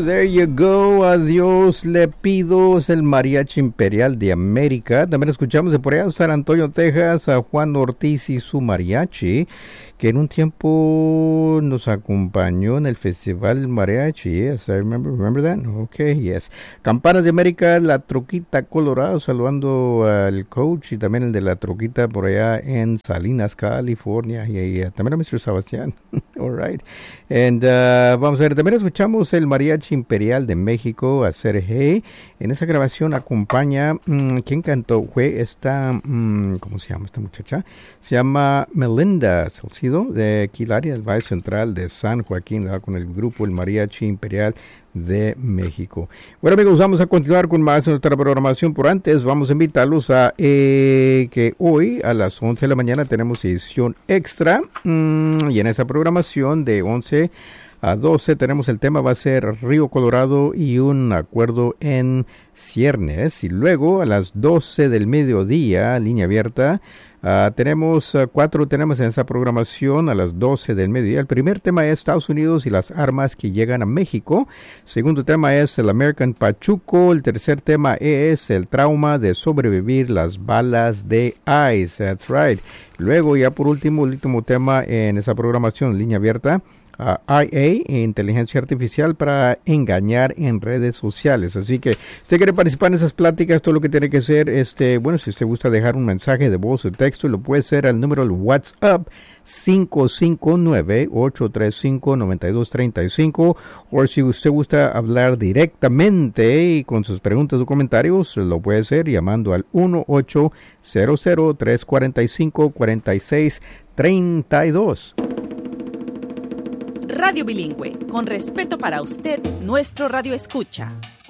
There you go. Adiós le pido. Es el Mariachi Imperial de América. También escuchamos de por allá San Antonio, Texas, a Juan Ortiz y su mariachi, que en un tiempo nos acompañó en el Festival Mariachi. Yes, I remember that. Okay, yes. Campanas de América, La Troquita, Colorado, saludando al coach y también el de La Troquita por allá en Salinas, California. Y también a Mr. Sebastián. All right. And vamos a ver, también escuchamos el Mariachi Imperial de México, a Sergey. En esa grabación acompaña, ¿quién cantó? Fue esta, ¿cómo se llama esta muchacha? Se llama Melinda Salcido, de aquí el área del Valle Central de San Joaquín, ¿verdad? Con el grupo El Mariachi Imperial de México. Bueno, amigos, vamos a continuar con más de nuestra programación. Por antes, vamos a invitarlos a que hoy a las 11 de la mañana tenemos edición extra, y en esa programación de 11 a 12 tenemos el tema, va a ser Río Colorado y un acuerdo en ciernes. Y luego a las 12 del mediodía, línea abierta, tenemos 4 temas en esa programación a las 12 del mediodía. El primer tema es Estados Unidos y las armas que llegan a México. Segundo tema es el American Pachuco. El tercer tema es el trauma de sobrevivir las balas de ICE. That's right. Luego, ya por último, el último tema en esa programación, línea abierta, IA, inteligencia artificial para engañar en redes sociales. Así que si usted quiere participar en esas pláticas, todo lo que tiene que hacer, bueno, si usted gusta dejar un mensaje de voz o texto, lo puede hacer al número del WhatsApp 559-835-9235, o si usted gusta hablar directamente y con sus preguntas o comentarios, lo puede hacer llamando al 1-800-345-4632. Radio Bilingüe, con respeto para usted, nuestro radio escucha.